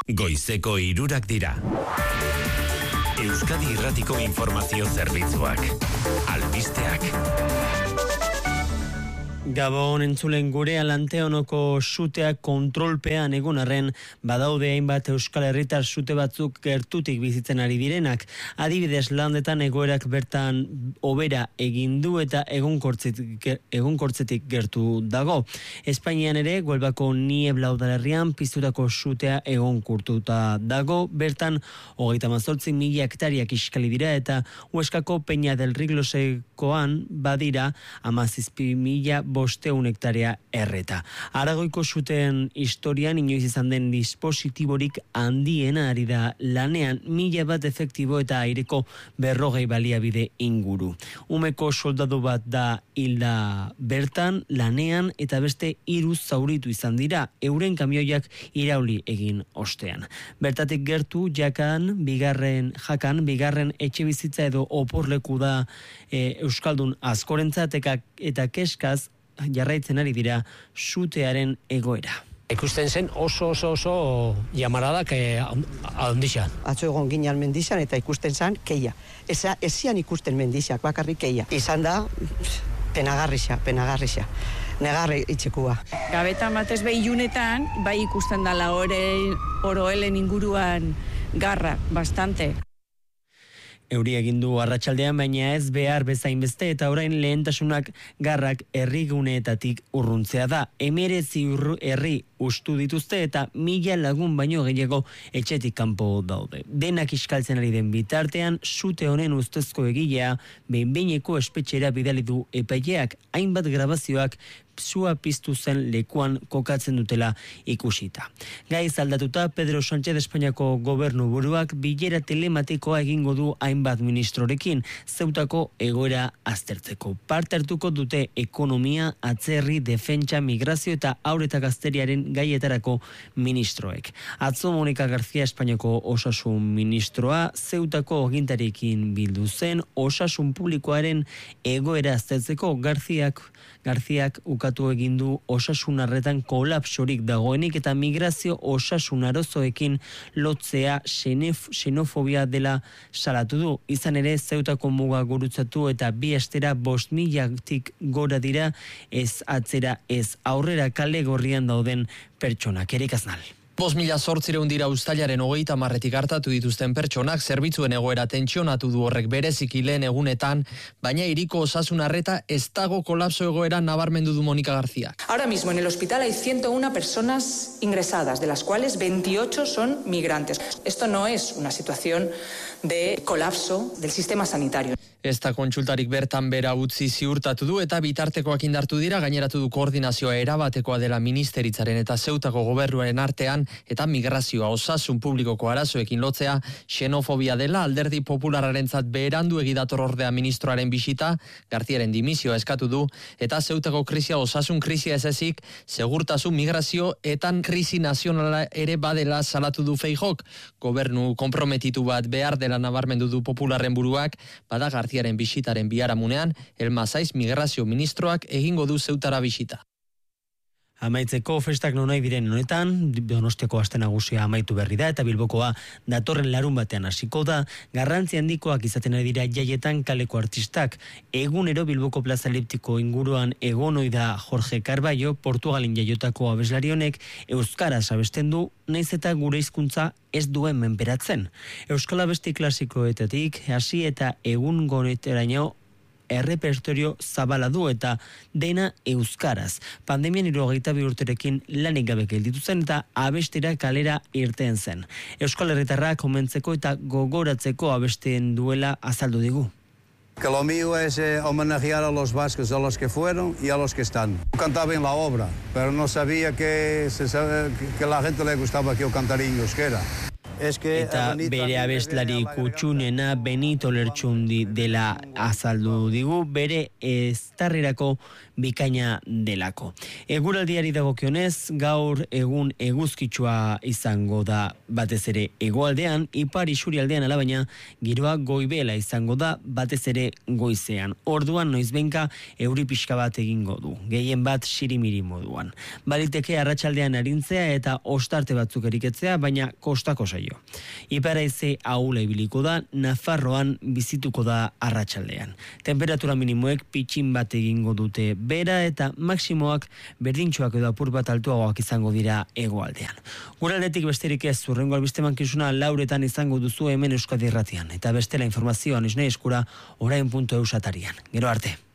Goizeko 3 dira. Euskadi Irratiko Informazio Zerbitzuak. Albisteak. Gabon entzulen gurea Lanteonoko suteak kontrolpean egun arren badaude hainbat Euskal Herritar sute batzuk gertutik bizitzen ari direnak. Adibidez landetan egoerak bertan hobera egin du eta egonkortzetik gertu dago. Espainian ere Huelvako Niebla udalerrian piztutako sutea egonkortuta dago. Bertan 38.000 hektariak iskali dira eta Hueskako Peña del Riglosekoan badira 17.500 hektarea erreta. Aragoiko suteen historian inoiz izan den dispositiborik handiena ari da lanean 1.000 efektibo eta aireko 40 baliabide inguru. Umeko soldadu bat da hilda bertan lanean eta beste 3 zauritu izan dira euren kamioiak irauli egin ostean. Bertatik gertu bigarren etxe bizitza edo oporleku da Euskaldun askorentzat eta keskaz jarraitzen ari dira sutearen egoera. Ikusten zen oso jamaradak handixan. Atzo egon ginen mendixan eta ikusten zen keia. Ezian ikusten mendixak, bakarrik keia. Izan da penagarrixa. Negarre itxekua. Gabetan batez ilunetan, bai ikusten dala oroelen inguruan garra, bastante. Euri egin du arratsaldean, baina ez behar bezain beste eta orain lehentasunak garrak herriguneetatik urruntzea da. 19 herri ustu dituzte eta 1.000 lagun baino gehiago etxetik kanpo daude. Denak iskaltzen ari den bitartean, sute honen ustezko egilea behin-behineko espetxera bidali du epaileak, hainbat grabazioak sua piztu zen lekuan kokatzen dutela ikusita. Gaiz aldatuta, Pedro Sánchez Espainiako gobernuburuak bilera telematikoa egingo du hainbat ministrorekin, Zeutako egoera aztertzeko. Parte hartuko dute ekonomia, atzerri, defentsa, migrazio eta haur eta gazteriaren gaietarako ministroek. Atzo Monika García Espainiako osasun ministroa Zeutako agintariekin bildu zen osasun publikoaren egoera aztertzeko. Garziak ukatu egin du osasun arretan kolapsorik dagoenik eta migrazio osasun arazoekin lotzea xenofobia dela salatu du. Izan ere Zeutako muga gurutzatu eta 2 astera 5.000-tik gora dira, ez atzera ez aurrera kale gorrian dauden pertsonak. Erik Aznal. 5.800 dira uztailaren 30 hartatu dituzten pertsonak, zerbitzuen egoera tentsionatu du horrek bereziki lehen egunetan, baina hiriko osasun arreta ez dago kolapso egoera nabarmendu du Monika García. Ahora mismo en el hospital hay 101 personas ingresadas, de las cuales 28 son migrantes. Esto no es una situación de colapso del sistema sanitario. Ez da kontsultarik bertan bera utzi ziurtatu du eta bitartekoak indartu dira, gaineratu du koordinazioa erabatekoa dela ministeritzaren eta Zeutako gobernuaren artean eta migrazioa osasun publikoko arazoekin lotzea xenofobia dela. Alderdi populararentzat beherandu egidator ordea ministroaren bisita, Garziaren dimisioa eskatu du eta Zeutako krisia osasun krisia ez ezik, segurtasun migrazio eta krisi nazionala ere badela salatu du Feijok. Gobernu konprometitu bat behar dela nabarmendu du popularren buruak, bada Garziaren bisitaren biharamunean, Elma Saiz migrazio ministroak egingo du Zeutara bisita. Amaitzeko festak nonai diren honetan, Donostiako aste nagusia amaitu berri da eta Bilbokoa datorren larun batean hasiko da. Garrantzi handikoak izaten ari dira jaietan kaleko artistak. Egunero Bilboko Plaza Eliptiko inguruan egon ohi da Jorge Carballo, Portugalin jaiotako abeslari honek euskaraz abesten du, naiz eta gure hizkuntza ez duen menperatzen. Euskal abesti klasikoetatik hasi eta egun goneteraino errepertorio zabala du eta dena euskaraz. Pandemian 72 urterekin lanik gabe gelditu zen eta abestera kalera irten zen. Euskal Herritarrak komentzeko eta gogoratzeko abesten duela azaldu digu. Que lo mío es homenajear a los vascos, a los que fueron y a los que están. Cantaba en la obra, pero no sabía que la gente le gustaba que yo cantara en euskera. eta bere abeslari kutxunena Benito Lertxundi dela azaldu digu, bere eztarrirako bikaina delako. Eguraldiari dagokionez, gaur egun eguzkitsua izango da batez ere hegoaldean, ipar isurialdean alabaina giroa goibela izango da batez ere goizean. Orduan noizbenka euri pixka bat egingo du, gehien bat sirimiri moduan. Baliteke arratsaldean arintzea eta ostarte batzuk eriketzea, baina kostako saio. Ipar-haize ahula ibiliko da, Nafarroan bizituko da arratsaldean. Temperatura minimoek pitxin bat egingo dute bera eta maksimoak berdintxoak edo apur bat altuagoak izango dira hegoaldean. Guraldetik besterik ez, hurrengo albiste mankizuna 4:00 izango duzu hemen Euskadi Irratian. Eta bestela informazioan esne eskura orain.eus atarian. Gero arte.